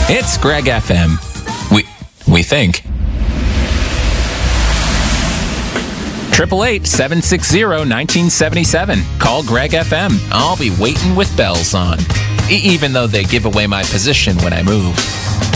It's Greg FM. We think. 888-760-1977. Call Greg FM. I'll be waiting with bells on. Even though they give away my position when I move.